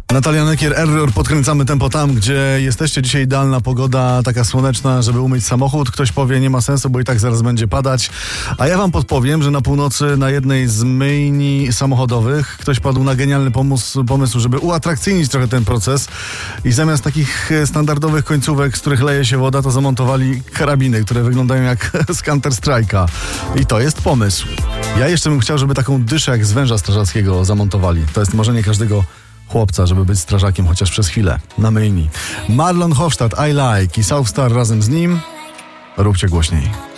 Natalia Nykier, Error, podkręcamy tempo tam, gdzie jesteście. Dzisiaj idealna pogoda, taka słoneczna, żeby umyć samochód. Ktoś powie, nie ma sensu, bo i tak zaraz będzie padać. A ja wam podpowiem, że na północy na jednej z myjni samochodowych ktoś padł na genialny pomysł, żeby uatrakcyjnić trochę ten proces i zamiast takich standardowych końcówek, z których leje się woda, to zamontowali karabiny, które wyglądają jak z Counter Strike'a. I to jest pomysł. Ja jeszcze bym chciał, żeby taką dyszę jak z węża strażackiego zamontowali. To jest marzenie każdego chłopca, żeby być strażakiem chociaż przez chwilę na myjni. Marlon Hofstadt, I Like i Southstar razem z nim. Róbcie głośniej.